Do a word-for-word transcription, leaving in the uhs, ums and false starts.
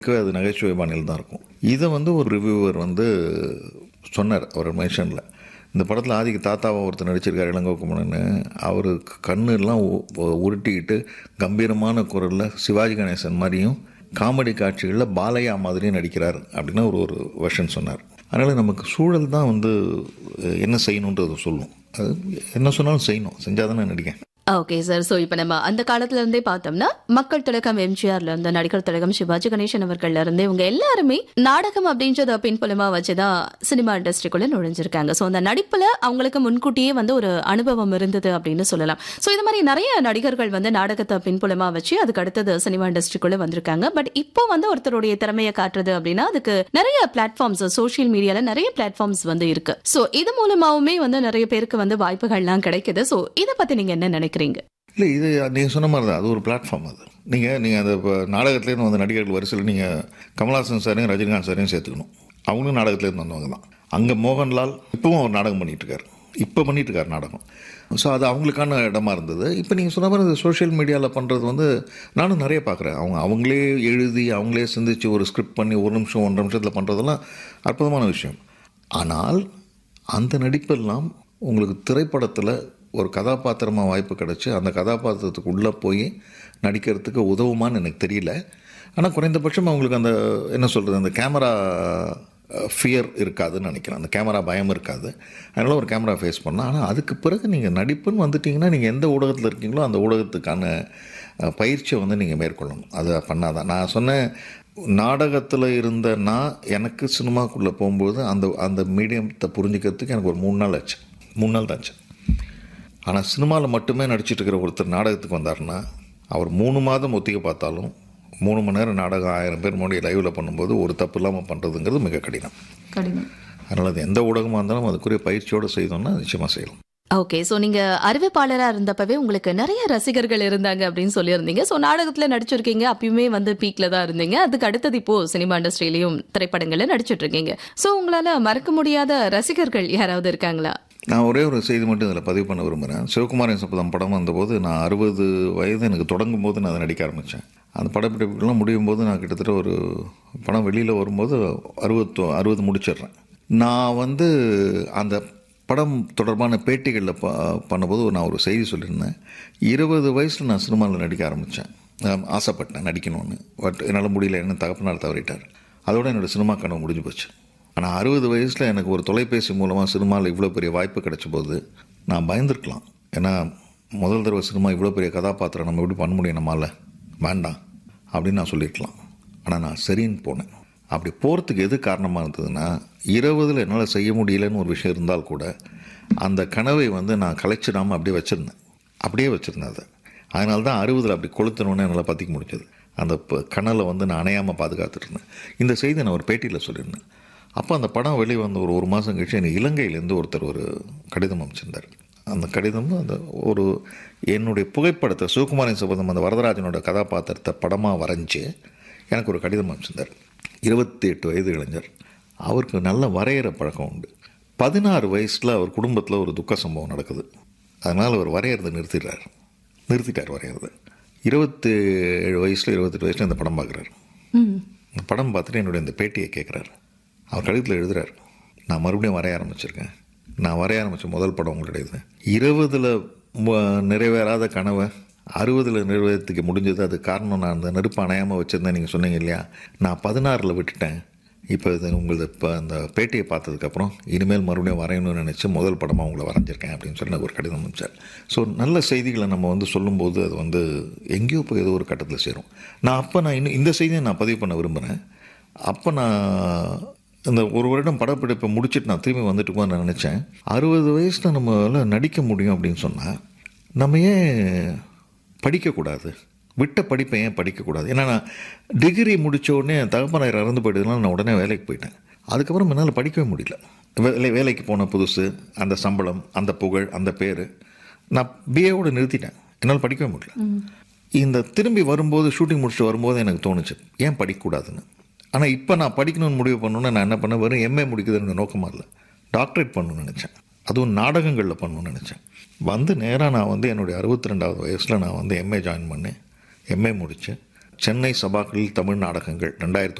அது நகைச்சுவை பாணியில் தான் இருக்கும். இதை வந்து ஒரு ரிவ்யூவர் வந்து சொன்னார் அவர் மென்ஷனில். இந்த படத்தில் ஆதிக்கு தாத்தாவை ஒருத்தர் நடிச்சிருக்காரு இளங்கோக்குமரன்னு. அவர் கண்ணெல்லாம் உருட்டிக்கிட்டு கம்பீரமான குரலில் சிவாஜி கணேசன் மாதிரியும் காமெடி காட்சிகளில் பாலையா மாதிரியும் நடிக்கிறார் அப்படின்னு ஒரு ஒரு வெர்ஷன் சொன்னார். அதனால் நமக்கு சூழல் தான் வந்து என்ன செய்யணுன்றது சொல்லும். அது என்ன சொன்னாலும் செய்யணும், செஞ்சால் தானே நடிக்கேன். Okay sir. ஸோ இப்போ நம்ம அந்த காலத்துல இருந்தே பார்த்தோம்னா மக்கள் திலகம் எம்ஜிஆர்ல இருந்து நடிகர் திலகம் சிவாஜி கணேசன் அவர்கள்ல இருந்து இவங்க எல்லாருமே நாடகம் அப்படின்றத பின்புலமா வச்சுதான் சினிமா இண்டஸ்ட்ரிக்குள்ள நுழைஞ்சிருக்காங்க. ஸோ அந்த நடிப்புல அவங்களுக்கு முன்கூட்டியே வந்து ஒரு அனுபவம் இருந்தது அப்படின்னு சொல்லலாம். ஸோ இது மாதிரி நிறைய நடிகர்கள் வந்து நாடகத்தை பின்புலமா வச்சு அதுக்கு அடுத்தது சினிமா இண்டஸ்ட்ரிக்குள்ள வந்திருக்காங்க. பட் இப்போ வந்து ஒருத்தருடைய திறமையை காட்டுறது அப்படின்னா அதுக்கு நிறைய பிளாட்ஃபார்ம்ஸ், சோஷியல் மீடியால நிறைய பிளாட்ஃபார்ம்ஸ் வந்து இருக்கு. ஸோ இது மூலமாவுமே வந்து நிறைய பேருக்கு வந்து வாய்ப்புகள்லாம் கிடைக்குது. ஸோ இதை பத்தி நீங்க என்ன நினைக்கிறீங்க? இல்லை, இது நீங்கள் சொன்ன மாதிரி தான், அது ஒரு பிளாட்ஃபார்ம். அது நீங்கள் நீங்கள் அந்த இப்போ நாடகத்துலேருந்து வந்த நடிகர்கள் வரிசையில் நீங்கள் கமல்ஹாசன் சாரையும் ரஜினிகாந்த் சாரையும் சேர்த்துக்கணும். அவங்களும் நாடகத்துலேருந்து வந்தவங்க தான். அங்கே மோகன்லால் இப்போவும் அவர் நாடகம் பண்ணிகிட்ருக்கார், இப்போ பண்ணிகிட்ருக்கார் நாடகம். ஸோ அது அவங்களுக்கான இடமா இருந்தது. இப்போ நீங்கள் சொன்ன மாதிரி இந்த சோஷியல் மீடியாவில் பண்ணுறது வந்து நானும் நிறைய பார்க்குறேன். அவங்க அவங்களே எழுதி அவங்களே சிந்திச்சு ஒரு ஸ்கிரிப்ட் பண்ணி ஒரு நிமிஷம் ஒன்றரை நிமிஷத்தில் பண்ணுறதெல்லாம் அற்புதமான விஷயம். ஆனால் அந்த நடிப்பெல்லாம் உங்களுக்கு திரைப்படத்தில் ஒரு கதாபாத்திரமாக வாய்ப்பு கிடச்சி அந்த கதாபாத்திரத்துக்கு உள்ளே போய் நடிக்கிறதுக்கு உதவுமான்னு எனக்கு தெரியல. ஆனால் குறைந்தபட்சம் அவங்களுக்கு அந்த என்ன சொல்கிறது, அந்த கேமரா ஃபியர் இருக்காதுன்னு நினைக்கிறேன். அந்த கேமரா பயம் இருக்காது. அதனால் ஒரு கேமரா ஃபேஸ் பண்ணலாம். ஆனால் அதுக்கு பிறகு நீங்கள் நடிப்புன்னு வந்துட்டிங்கன்னா நீங்கள் எந்த ஊடகத்தில் இருக்கீங்களோ அந்த ஊடகத்துக்கான பயிற்சியை வந்து நீங்கள் மேற்கொள்ளணும். அதை பண்ணாதான். நான் சொன்னேன், நாடகத்தில் இருந்த நான் எனக்கு சினிமாக்குள்ளே போகும்போது அந்த அந்த மீடியத்தை புரிஞ்சுக்கிறதுக்கு எனக்கு ஒரு மூணு நாள் ஆச்சு. மூணு நாள் தான் ஆச்சு. ஆனால் சினிமாவில் மட்டுமே நடிச்சிட்டு இருக்கிற ஒருத்தர் நாடகத்துக்கு வந்தாருன்னா அவர் மூணு மாதம் ஒத்திகை பார்த்தாலும் மூணு மணி நேரம் நாடகம் ஆயிரம் பேர் முன்னாடி லைவில் பண்ணும்போது ஒரு தப்பு இல்லாமல் பண்ணுறதுங்கிறது மிக கடினம் கடினம் அதனால் அது எந்த ஊடகமாக இருந்தாலும் அதுக்குரிய பயிற்சியோடு செய்தோம்னா நிச்சயமாக செய்யலாம். ஓகே. ஸோ நீங்கள் அறிவிப்பாளராக இருந்தப்பவே உங்களுக்கு நிறைய ரசிகர்கள் இருந்தாங்க அப்படின்னு சொல்லியிருந்தீங்க. ஸோ நாடகத்தில் நடிச்சிருக்கீங்க, அப்பயுமே வந்து பீக்கில் தான் இருந்தீங்க. அதுக்கு அடுத்தது இப்போது சினிமா இண்டஸ்ட்ரியிலையும் திரைப்படங்களில் நடிச்சிட்டு இருக்கீங்க. ஸோ உங்களால் மறக்க முடியாத ரசிகர்கள் யாராவது இருக்காங்களா? நான் ஒரே ஒரு செய்தி மட்டும் இதில் பதிவு பண்ண விரும்புகிறேன். சிவகுமாரின் சபதம் படம் வந்தபோது நான் அறுபது வயது எனக்கு தொடங்கும் போது நான் அதை நடிக்க ஆரம்பித்தேன். அந்த படப்பிடிப்புலாம் முடியும் போது நான் கிட்டத்தட்ட ஒரு படம் வெளியில் வரும்போது அறுபத்தோ அறுபது முடிச்சிடுறேன். நான் வந்து அந்த படம் தொடர்பான பேட்டிகளில் ப பண்ணும்போது நான் ஒரு செய்தி சொல்லியிருந்தேன். இருபது வயசில் நான் சினிமாவில் நடிக்க ஆரம்பித்தேன். ஆசைப்பட்டேன் நடிக்கணும்னு. பட் என்னால் முடியல, என்ன தகப்பனார் தவறிட்டார். அதோட என்னோடய சினிமா கனவு முடிஞ்சு போச்சு. ஆனால் அறுபது வயசில் எனக்கு ஒரு தொலைபேசி மூலமாக சினிமாவில் இவ்வளோ பெரிய வாய்ப்பு கிடைச்ச போது நான் பயந்துருக்கலாம். ஏன்னா முதல் தடவை சினிமா இவ்வளோ பெரிய கதாபாத்திரம் நம்ம எப்படி பண்ண முடியும், நம்மளால் வேண்டாம் அப்படின்னு நான் சொல்லியிருக்கலாம். ஆனால் நான் சரின்னு போனேன். அப்படி போகிறதுக்கு எது காரணமாக இருந்ததுன்னா, இருபதில் என்னால் செய்ய முடியலன்னு ஒரு விஷயம் இருந்தால் கூட அந்த கனவை வந்து நான் கலைச்சிடாமல் அப்படியே வச்சுருந்தேன். அப்படியே வச்சுருந்தேன் அதை. அதனால தான் அறுபதில் அப்படி கொளுத்தணுன்னு என்னால் பற்றிக்க முடிஞ்சது. அந்த கனலை வந்து நான் அணையாமல் பாதுகாத்துட்டு இருந்தேன். இந்த செய்தி நான் ஒரு பேட்டியில் சொல்லியிருந்தேன். அப்போ அந்த படம் வெளியே வந்து ஒரு ஒரு மாதம் கழிச்சு எனக்கு இலங்கையிலேருந்து ஒருத்தர் ஒரு கடிதம் அமைச்சிருந்தார். அந்த கடிதம் அந்த ஒரு என்னுடைய புகைப்படத்தை, சிவகுமாரின் சபதம் அந்த வரதராஜனோட கதாபாத்திரத்தை படமாக வரைஞ்சி எனக்கு ஒரு கடிதம் அமைச்சிருந்தார். இருபத்தி எட்டு வயது இளைஞர். அவருக்கு நல்ல வரைகிற பழக்கம் உண்டு. பதினாறு வயசில் அவர் குடும்பத்தில் ஒரு துக்க சம்பவம் நடக்குது. அதனால் அவர் வரைகிறத நிறுத்திடுறார் நிறுத்திட்டார் வரைகிறது. இருபத்தி ஏழு வயசில் இருபத்தெட்டு வயசில் இந்த படம் பார்க்குறாரு. இந்த படம் பார்த்துட்டு என்னுடைய இந்த பேட்டியை கேட்குறாரு. அவர் கடிதத்தில் எழுதுகிறார், நான் மறுபடியும் வரைய ஆரம்பிச்சிருக்கேன். நான் வரைய ஆரம்பித்த முதல் படம் உங்களுடையது. இருபதில் நிறைவேறாத கனவை அறுபதில் நிறைவேறத்துக்கு முடிஞ்சது. அது காரணம் நான் அந்த நெருப்பு அணையாமல் வச்சுருந்தேன். நீங்கள் சொன்னீங்க இல்லையா, நான் பதினாறில் விட்டுட்டேன். இப்போ இது உங்களது இப்போ அந்த பேட்டியை பார்த்ததுக்கப்புறம் இனிமேல் மறுபடியும் வரையணும்னு நினச்சி முதல் படமாக உங்களை வரைஞ்சிருக்கேன் அப்படின்னு சொல்லி எனக்கு ஒரு கடிதம் அனுப்பிச்சார். ஸோ நல்ல செய்திகளை நம்ம வந்து சொல்லும்போது அது வந்து எங்கேயோ போய் ஏதோ ஒரு கட்டத்தில் சேரும். நான் அப்போ நான் இன்னும் இந்த செய்தியை நான் பதிவு பண்ண விரும்புகிறேன். அப்போ நான் இந்த ஒரு வருடம் படப்பிடிப்பை முடிச்சுட்டு நான் திரும்பி வந்துட்டு போக நான் நினச்சேன், அறுபது வயசில் நம்மளால் நடிக்க முடியும் அப்படின்னு சொன்னால் நம்ம ஏன் படிக்கக்கூடாது? விட்ட படிப்பை ஏன் படிக்கக்கூடாது? ஏன்னா நான் டிகிரி முடித்த உடனே என் தகப்பனார் இறந்து போயிட்டதுனால நான் உடனே வேலைக்கு போயிட்டேன். அதுக்கப்புறம் என்னால் படிக்கவே முடியல. வேலை வேலைக்கு போன புதுசு, அந்த சம்பளம், அந்த புகழ், அந்த பேர், நான் பிஏவோடு நிறுத்திட்டேன். என்னால் படிக்கவே முடியல. இந்த திரும்பி வரும்போது, ஷூட்டிங் முடிச்சுட்டு வரும்போது எனக்கு தோணுச்சு ஏன் படிக்கக்கூடாதுன்னு. ஆனால் இப்போ நான் படிக்கணும்னு முடிவு பண்ணணுன்னு நான் என்ன பண்ணேன், வெறும் எம்ஏ முடிக்குதுன்னு நோக்கமாக இல்லை, டாக்டரேட் பண்ணணும்னு நினச்சேன். அதுவும் நாடகங்களில் பண்ணணும்னு நினச்சேன். வந்து நேராக நான் வந்து என்னுடைய அறுபத்தி ரெண்டாவது வயசில் நான் வந்து எம்ஏ ஜாயின் பண்ணேன். எம்ஏ முடித்து சென்னை சபாக்களில் தமிழ் நாடகங்கள் ரெண்டாயிரத்தி